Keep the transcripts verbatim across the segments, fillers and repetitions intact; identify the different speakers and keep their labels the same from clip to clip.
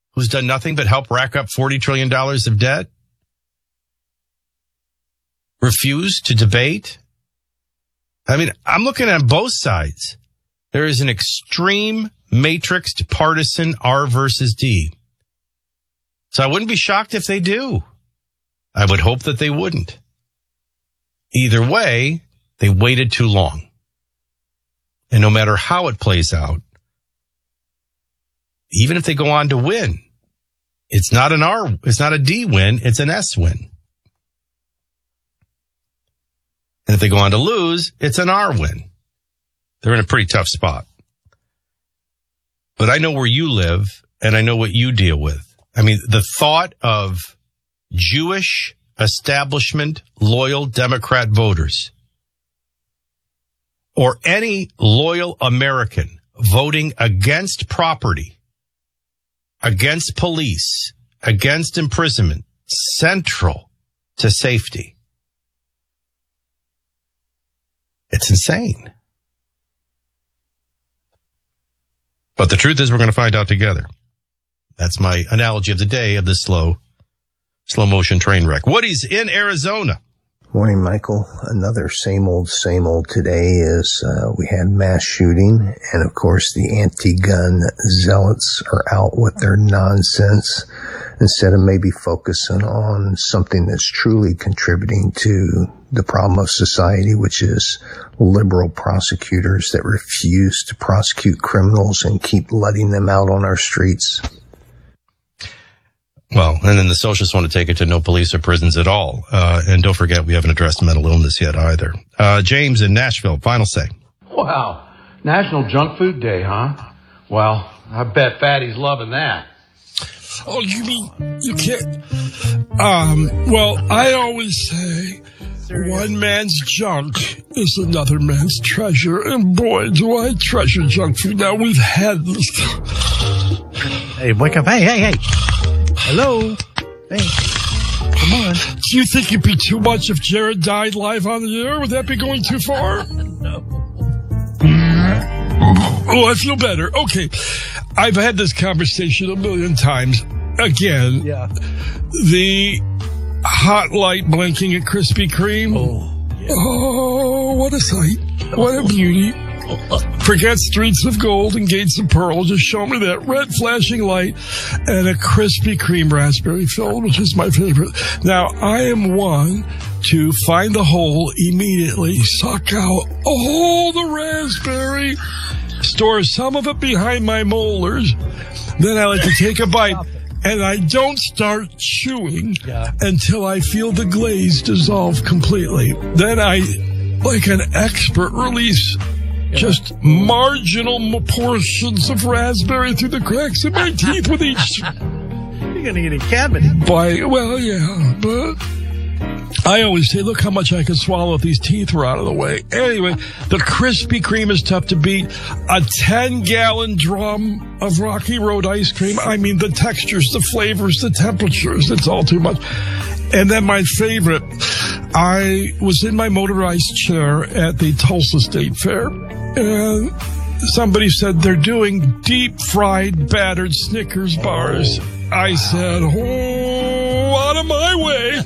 Speaker 1: who's done nothing but help rack up forty trillion dollars of debt, refuse to debate. I mean, I'm looking at both sides. There is an extreme matrixed partisan R versus D. So I wouldn't be shocked if they do. I would hope that they wouldn't. Either way, they waited too long. And no matter how it plays out, even if they go on to win, it's not an R, it's not a D win, it's an S win. And if they go on to lose, it's an R win. They're in a pretty tough spot. But I know where you live, and I know what you deal with. I mean, the thought of Jewish establishment loyal Democrat voters or any loyal American voting against property, against police, against imprisonment, central to safety. It's insane. But the truth is we're going to find out together. That's my analogy of the day of this slow, slow motion train wreck. Woody's in Arizona.
Speaker 2: Morning, Michael. Another same old, same old today is uh, we had mass shooting, and of course the anti-gun zealots are out with their nonsense instead of maybe focusing on something that's truly contributing to the problem of society, which is liberal prosecutors that refuse to prosecute criminals and keep letting them out on our streets.
Speaker 1: Well, and then the socialists want to take it to no police or prisons at all. Uh, and don't forget, we haven't addressed mental illness yet either. Uh, James in Nashville, final say.
Speaker 3: Wow. National Junk Food Day, huh? Well, I bet Fatty's loving that.
Speaker 4: Oh, you mean you can't? Um, well, I always say one man's junk is another man's treasure. And boy, do I treasure junk food. Now, we've had this.
Speaker 5: Hey, wake up. Hey, hey, hey. Hello. Hey. Come on.
Speaker 4: Do you think it'd be too much if Jared died live on the air? Would that be going too far?
Speaker 5: No.
Speaker 4: Oh, I feel better. Okay. I've had this conversation a million times. Again,
Speaker 5: Yeah.
Speaker 4: the hot light blinking at Krispy Kreme.
Speaker 5: Oh, yeah.
Speaker 4: Oh, what a sight. What a beauty. Forget streets of gold and gates of pearl. Just show me that red flashing light and a Krispy Kreme raspberry filled, which is my favorite. Now, I am one to find the hole immediately, suck out all the raspberry, store some of it behind my molars. Then I like to take a bite, and I don't start chewing
Speaker 5: Yeah.
Speaker 4: until I feel the glaze dissolve completely. Then I, like an expert, release just marginal portions of raspberry through the cracks in my teeth with each
Speaker 5: You're going to get a cavity.
Speaker 4: bite. Well, yeah, but I always say, look how much I can swallow if these teeth were out of the way. Anyway, the Krispy Kreme is tough to beat. A ten-gallon drum of Rocky Road ice cream. I mean, the textures, the flavors, the temperatures, it's all too much. And then my favorite, I was in my motorized chair at the Tulsa State Fair, and somebody said they're doing deep-fried, battered Snickers bars. I said, oh, out of my way.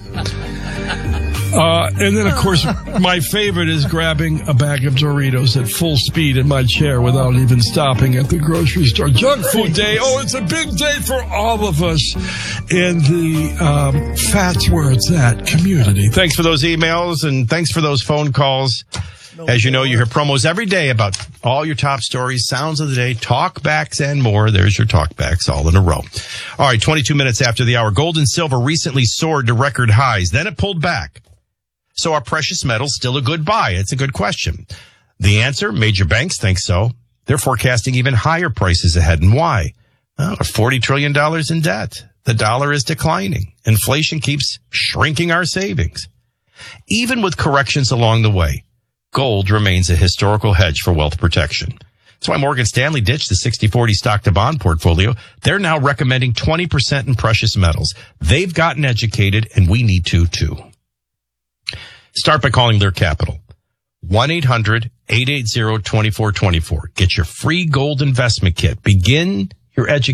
Speaker 4: Uh, and then, of course, my favorite is grabbing a bag of Doritos at full speed in my chair without even stopping at the grocery store. Junk Food Day. Oh, it's a big day for all of us in the um, Fats Where It's At community.
Speaker 1: Thanks for those emails and thanks for those phone calls. As you know, you hear promos every day about all your top stories, sounds of the day, talkbacks, and more. There's your talkbacks all in a row. All right, twenty-two minutes after the hour. Gold and silver recently soared to record highs. Then it pulled back. So are precious metals still a good buy? It's a good question. The answer, major banks think so. They're forecasting even higher prices ahead. And why? Well, forty trillion dollars in debt. The dollar is declining. Inflation keeps shrinking our savings. Even with corrections along the way, gold remains a historical hedge for wealth protection. That's why Morgan Stanley ditched the sixty forty stock to bond portfolio. They're now recommending twenty percent in precious metals. They've gotten educated, and we need to too. Start by calling Lear Capital. one eight hundred eight eight zero two four two four. Get your free gold investment kit. Begin your education.